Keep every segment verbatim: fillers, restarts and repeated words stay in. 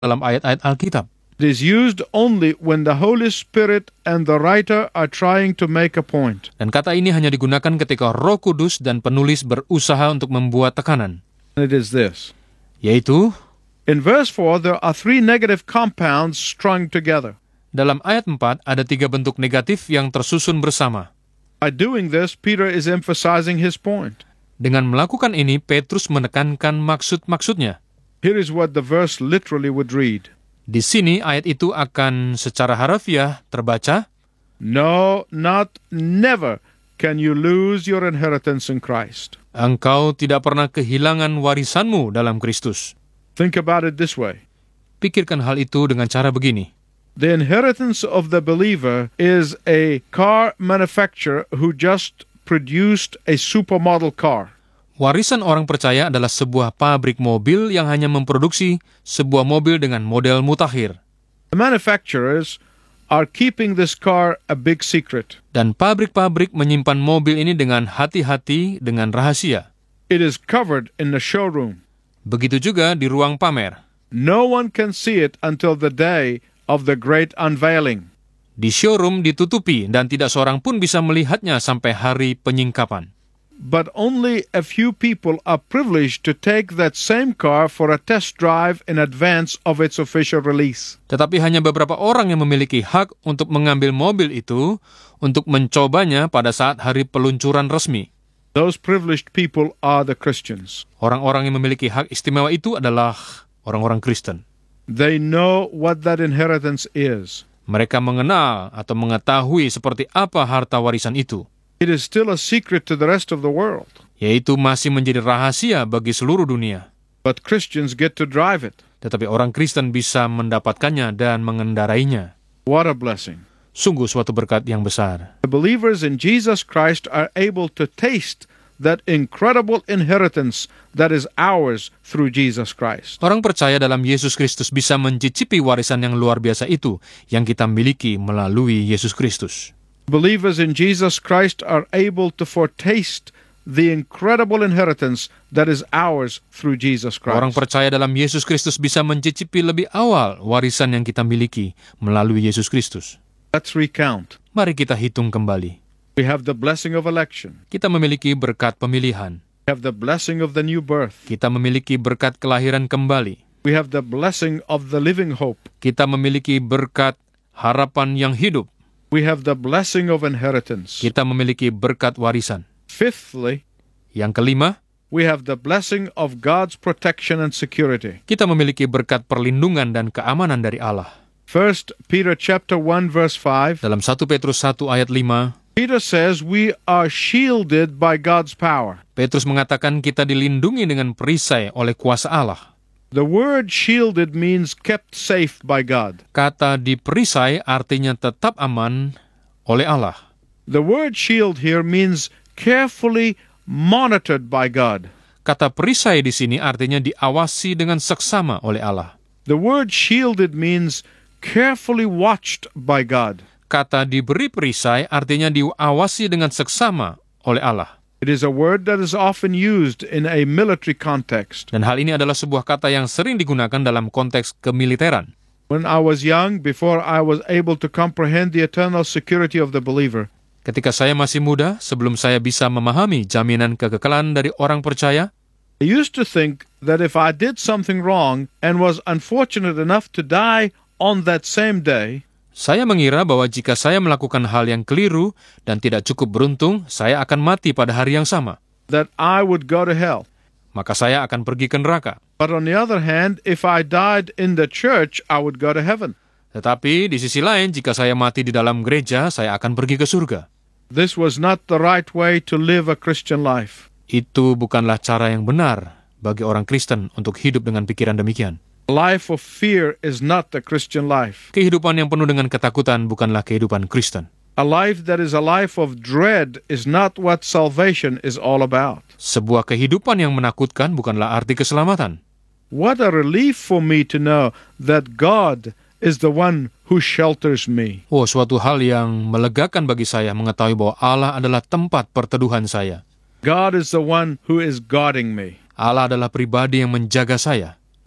dalam ayat-ayat Alkitab. It is used only when the Holy Spirit and the writer are trying to make a point. Dan kata ini hanya digunakan ketika Roh Kudus dan penulis berusaha untuk membuat tekanan. And it is this. Yaitu, In verse four, there are three negative compounds strung together. dalam ayat empat ada tiga bentuk negatif yang tersusun bersama. By doing this, Peter is emphasizing his point. Dengan melakukan ini, Petrus menekankan maksud-maksudnya. Here is what the verse literally would read. Di sini ayat itu akan secara harafiah terbaca, No, not never can you lose your inheritance in Christ. engkau tidak pernah kehilangan warisanmu dalam Kristus. Think about it this way. Pikirkan hal itu dengan cara begini. The inheritance of the believer is a car manufacturer who just produced a supermodel car. Warisan orang percaya adalah sebuah pabrik mobil yang hanya memproduksi sebuah mobil dengan model mutakhir. The manufacturers are keeping this car a big secret. Dan pabrik-pabrik menyimpan mobil ini dengan hati-hati, dengan rahasia. It is covered in the showroom. Begitu juga di ruang pamer. No one can see it until the day of the great unveiling. Di showroom ditutupi dan tidak seorang pun bisa melihatnya sampai hari penyingkapan. But only a few people are privileged to take that same car for a test drive in advance of its official release. Tetapi hanya beberapa orang yang memiliki hak untuk mengambil mobil itu untuk mencobanya pada saat hari peluncuran resmi. Those privileged people are the Christians. Orang-orang yang memiliki hak istimewa itu adalah orang-orang Kristen. They know what that inheritance is. Mereka mengenal atau mengetahui seperti apa harta warisan itu. It is still a secret to the rest of the world. Yaitu masih menjadi rahasia bagi seluruh dunia. But Christians get to drive it. Tetapi orang Kristen bisa mendapatkannya dan mengendarainya. What a blessing. Sungguh suatu berkat yang besar. The believers in Jesus Christ are able to taste that incredible inheritance that is ours through Jesus Christ. Orang percaya dalam Yesus Kristus bisa mencicipi warisan yang luar biasa itu yang kita miliki melalui Yesus Kristus. Believers in Jesus Christ are able to foretaste the incredible inheritance that is ours through Jesus Christ. Orang percaya dalam Yesus Kristus bisa mencicipi lebih awal warisan yang kita miliki melalui Yesus Kristus. Let's recount. Mari kita hitung kembali. We have the blessing of election. Kita memiliki berkat pemilihan. We have the blessing of the new birth. Kita memiliki berkat kelahiran kembali. We have the blessing of the living hope. Kita memiliki berkat harapan yang hidup. We have the blessing of inheritance. Kita memiliki berkat warisan. Fifthly, Yang kelima, we have the blessing of God's protection and security. kita memiliki berkat perlindungan dan keamanan dari Allah. First Peter chapter one verse five, Dalam satu Petrus satu ayat lima, Peter says we are shielded by God's power. Petrus mengatakan kita dilindungi dengan perisai oleh kuasa Allah. The word shielded means kept safe by God. Kata diperisai artinya tetap aman oleh Allah. The word shield here means carefully monitored by God. Kata perisai di sini artinya diawasi dengan seksama oleh Allah. The word shielded means carefully watched by God. Kata diberi perisai artinya diawasi dengan seksama oleh Allah. It is a word that is often used in a military context. Dan hal ini adalah sebuah kata yang sering digunakan dalam konteks kemiliteran. When I was young, before I was able to comprehend the eternal security of the believer, Ketika saya masih muda, sebelum saya bisa memahami jaminan kekekalan dari orang percaya, I used to think that if I did something wrong and was unfortunate enough to die on that same day, saya mengira bahwa jika saya melakukan hal yang keliru dan tidak cukup beruntung, saya akan mati pada hari yang sama. that I would go to hell. Maka saya akan pergi ke neraka. But on the other hand, if I died in the church, I would go to heaven. Tetapi di sisi lain, jika saya mati di dalam gereja, saya akan pergi ke surga. This was not the right way to live a Christian life. Itu bukanlah cara yang benar bagi orang Kristen untuk hidup dengan pikiran demikian. A life of fear is not the Christian life. Kehidupan yang penuh dengan ketakutan bukanlah kehidupan Kristen. A life that is a life of dread is not what salvation is all about. Sebuah kehidupan yang menakutkan bukanlah arti keselamatan. What a relief for me to know that God is the one who shelters me. Oh, suatu hal yang melegakan bagi saya mengetahui bahwa Allah adalah tempat perteduhan saya. God is the one who is guarding me. Allah adalah pribadi yang menjaga saya.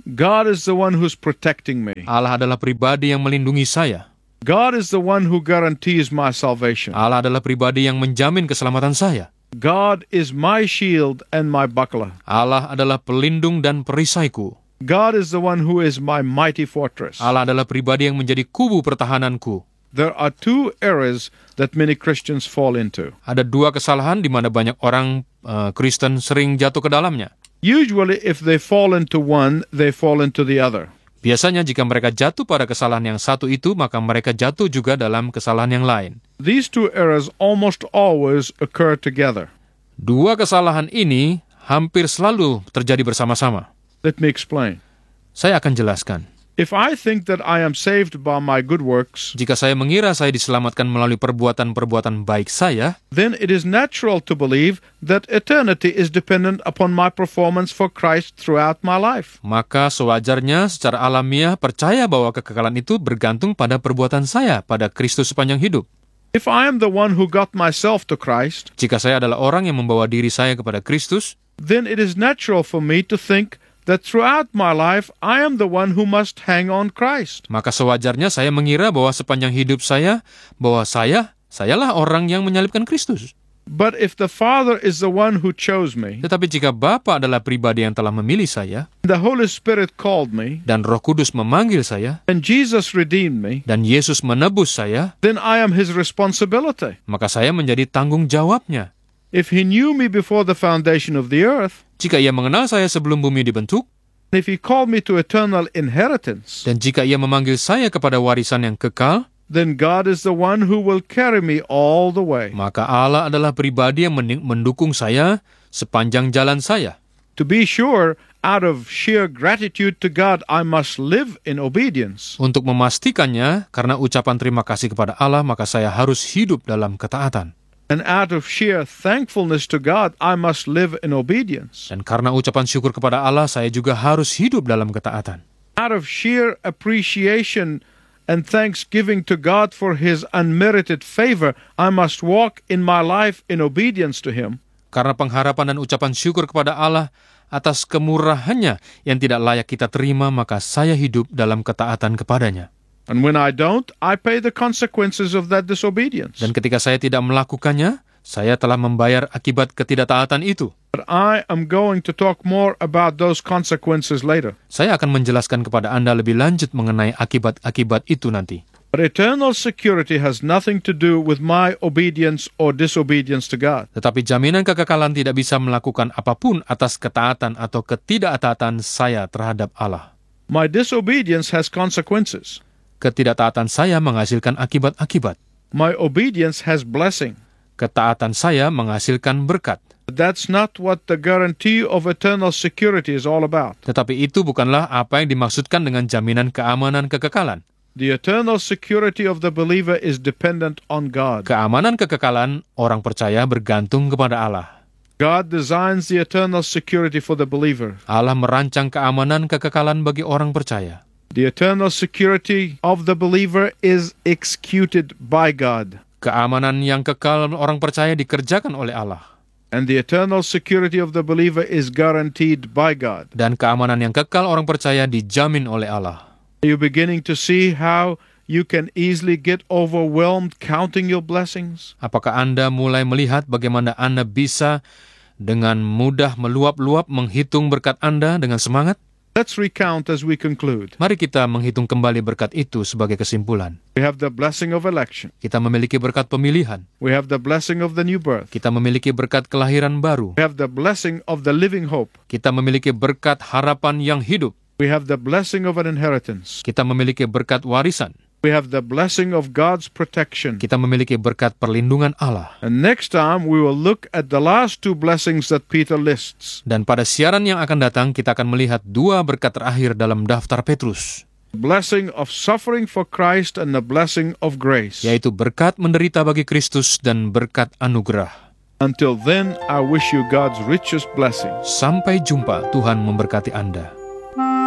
God is the one who's protecting me. Allah adalah pribadi yang melindungi saya. God is the one who guarantees my salvation. Allah adalah pribadi yang menjamin keselamatan saya. God is my shield and my buckler. Allah adalah pelindung dan perisaiku. God is the one who is my mighty fortress. Allah adalah pribadi yang menjadi kubu pertahananku. There are two errors that many Christians fall into. Ada dua kesalahan di mana banyak orang uh, Kristen sering jatuh ke dalamnya. Usually, if they fall into one, they fall into the other. Biasanya jika mereka jatuh pada kesalahan yang satu itu, maka mereka jatuh juga dalam kesalahan yang lain. These two errors almost always occur together. Dua kesalahan ini hampir selalu terjadi bersama-sama. Let me explain. Saya akan jelaskan. If I think that I am saved by my good works, Jika saya mengira saya diselamatkan melalui perbuatan-perbuatan baik saya, then it is natural to believe that eternity is dependent upon my performance for Christ throughout my life. maka sewajarnya secara alamiah percaya bahwa kekekalan itu bergantung pada perbuatan saya pada Kristus sepanjang hidup. If I am the one who got myself to Christ, Jika saya adalah orang yang membawa diri saya kepada Kristus, then it is natural for me to think that throughout my life I am the one who must hang on Christ. maka sewajarnya saya mengira bahwa sepanjang hidup saya, bahwa saya, sayalah orang yang menyalibkan Kristus. But if the Father is the one who chose me, Tetapi jika Bapa adalah pribadi yang telah memilih saya, the Holy Spirit called me, dan Roh Kudus memanggil saya, and Jesus redeemed me, dan Yesus menebus saya, then I am His responsibility. maka saya menjadi tanggung jawabnya. If He knew me before the foundation of the earth, Jika ia mengenal saya sebelum bumi dibentuk, if He called me to eternal inheritance, dan jika ia memanggil saya kepada warisan yang kekal, then God is the one who will carry me all the way. maka Allah adalah pribadi yang mening- mendukung saya sepanjang jalan saya. To be sure, out of sheer gratitude to God, I must live in obedience. Untuk memastikannya, karena ucapan terima kasih kepada Allah, maka saya harus hidup dalam ketaatan. And out of sheer thankfulness to God, I must live in obedience. Dan karena ucapan syukur kepada Allah, saya juga harus hidup dalam ketaatan. Out of sheer appreciation and thanksgiving to God for His unmerited favor, I must walk in my life in obedience to Him. Karena pengharapan dan ucapan syukur kepada Allah atas kemurahannya yang tidak layak kita terima, maka saya hidup dalam ketaatan kepadanya. And when I don't, I pay the consequences of that disobedience. Dan ketika saya tidak melakukannya, saya telah membayar akibat ketidaktaatan itu. But I am going to talk more about those consequences later. Saya akan menjelaskan kepada Anda lebih lanjut mengenai akibat-akibat itu nanti. But eternal security has nothing to do with my obedience or disobedience to God. Tetapi jaminan kekekalan tidak bisa melakukan apapun atas ketaatan atau ketidaktaatan saya terhadap Allah. My disobedience has consequences. Ketidaktaatan saya menghasilkan akibat-akibat. My obedience has blessing. Ketaatan saya menghasilkan berkat. But that's not what the guarantee of eternal security is all about. Tetapi itu bukanlah apa yang dimaksudkan dengan jaminan keamanan kekekalan. The eternal security of the believer is dependent on God. Keamanan kekekalan orang percaya bergantung kepada Allah. God designs the eternal security for the believer. Allah merancang keamanan kekekalan bagi orang percaya. The eternal security of the believer is executed by God. Keamanan yang kekal orang percaya dikerjakan oleh Allah. And the eternal security of the believer is guaranteed by God. Dan keamanan yang kekal orang percaya dijamin oleh Allah. Are you beginning to see how you can easily get overwhelmed counting your blessings? Apakah Anda mulai melihat bagaimana Anda bisa dengan mudah meluap-luap menghitung berkat Anda dengan semangat? Let's recount as we conclude. Mari kita menghitung kembali berkat itu sebagai kesimpulan. We have the blessing of election. Kita memiliki berkat pemilihan. We have the blessing of the new birth. Kita memiliki berkat kelahiran baru. We have the blessing of the living hope. Kita memiliki berkat harapan yang hidup. We have the blessing of an inheritance. Kita memiliki berkat warisan. We have the blessing of God's protection. Kita memiliki berkat perlindungan Allah. And next time we will look at the last two blessings that Peter lists. Dan pada siaran yang akan datang, kita akan melihat dua berkat terakhir dalam daftar Petrus, The blessing of suffering for Christ and the blessing of grace. yaitu berkat menderita bagi Kristus dan berkat anugerah. Until then, I wish you God's richest blessing. Sampai jumpa, Tuhan memberkati Anda.